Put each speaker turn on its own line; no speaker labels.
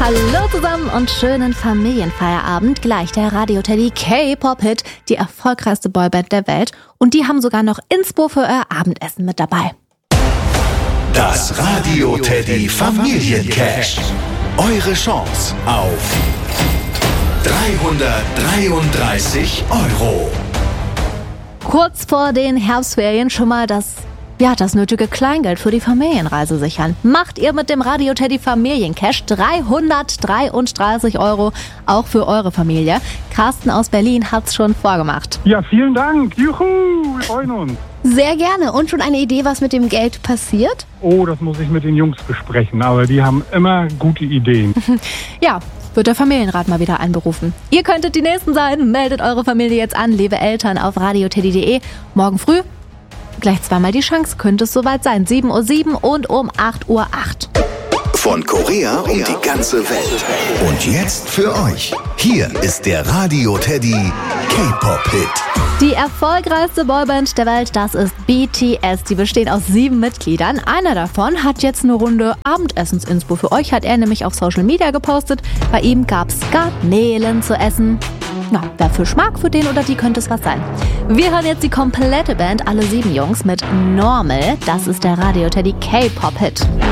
Hallo zusammen und schönen Familienfeierabend. Gleich der Radio Teddy K-Pop-Hit, die erfolgreichste Boyband der Welt. Und die haben sogar noch Inspo für euer Abendessen mit dabei.
Das Radio Teddy Familiencash. Eure Chance auf 333 €.
Kurz vor den Herbstferien schon mal das nötige Kleingeld für die Familienreise sichern. Macht ihr mit dem Radio Teddy Familiencash 333 €, auch für eure Familie. Carsten aus Berlin hat's schon vorgemacht.
Ja, vielen Dank. Juhu, wir freuen uns.
Sehr gerne. Und schon eine Idee, was mit dem Geld passiert?
Oh, das muss ich mit den Jungs besprechen, aber die haben immer gute Ideen.
Ja, wird der Familienrat mal wieder einberufen. Ihr könntet die Nächsten sein. Meldet eure Familie jetzt an, liebe Eltern, auf radioteddy.de. Morgen früh gleich zweimal die Chance, könnte es soweit sein. 7:07 Uhr und um 8:08 Uhr.
Von Korea um die ganze Welt. Und jetzt für euch. Hier ist der Radio Teddy K-Pop-Hit.
Die erfolgreichste Boyband der Welt, das ist BTS. Die bestehen aus 7 Mitgliedern. Einer davon hat jetzt eine Runde Abendessensinspo für euch, hat er nämlich auf Social Media gepostet. Bei ihm gab's Garnelen zu essen. Na, wer Fisch mag, für den oder die könnte es was sein. Wir hören jetzt die komplette Band, alle 7 Jungs, mit Normal. Das ist der Radio Teddy K-Pop-Hit.